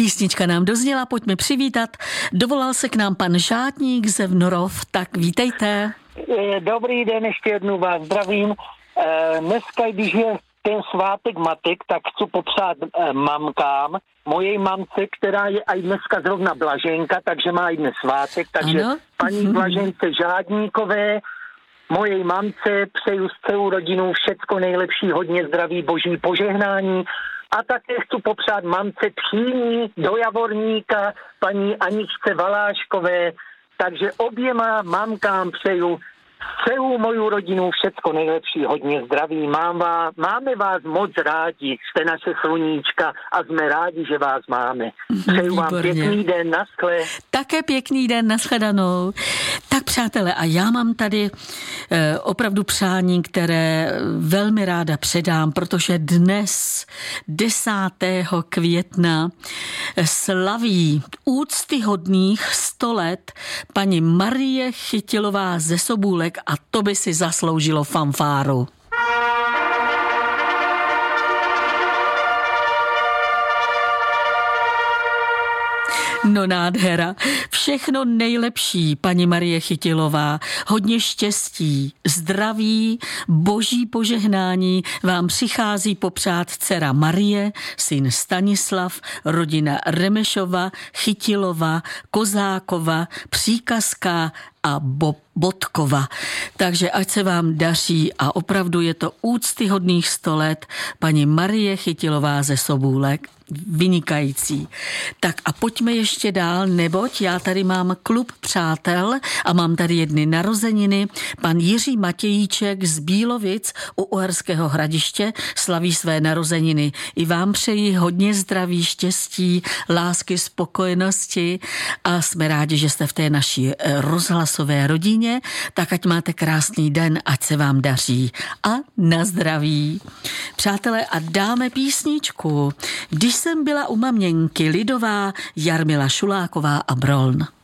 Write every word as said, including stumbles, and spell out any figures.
Písnička nám dozněla, pojďme přivítat. Dovolal se k nám pan Žátník ze Vnorov, tak vítejte. Dobrý den, ještě jednou vás zdravím. Dneska, když je ten svátek matek, tak chci popřát mamkám, mojej mamce, která je i dneska zrovna Blaženka, takže má i dnes svátek, takže ano? Paní Blažence Žádníkové, mojej mamce přeju s celou rodinou všecko nejlepší, hodně zdraví, boží požehnání. A také chci popřát mamce Tchýní do Javorníka, paní Aničce Valáškové, takže oběma mamkám přeju celou moju rodinu všecko nejlepší, hodně zdraví. Mám vás, máme vás moc rádi, jste naše sluníčka a jsme rádi, že vás máme. Přeju vám pěkný den, naschle. Také pěkný den, nashledanou. Tak přátelé, a já mám tady eh, opravdu přání, které velmi ráda předám, protože dnes, desátého května, slaví úctyhodných sto let paní Marie Chytilová ze Sobůlek a to by si zasloužilo fanfáru. No nádhera. Všechno nejlepší, paní Marie Chytilová. Hodně štěstí, zdraví, boží požehnání vám přichází popřát dcera Marie, syn Stanislav, rodina Remešova, Chytilova, Kozákova, Příkazka a Bob Bodkova. Takže ať se vám daří a opravdu je to úctyhodných sto let paní Marie Chytilová ze Sobůlek. Vynikající. Tak a pojďme ještě dál, neboť já tady mám klub přátel a mám tady jedny narozeniny. Pan Jiří Matějíček z Bílovic u Uherského Hradiště slaví své narozeniny. I vám přeji hodně zdraví, štěstí, lásky, spokojenosti a jsme rádi, že jste v té naší rozhlasové rodině. Tak ať máte krásný den, ať se vám daří. A na zdraví. Přátelé, a dáme písničku. Když jsem byla u maměnky, lidová, Jarmila Šuláková a Broln.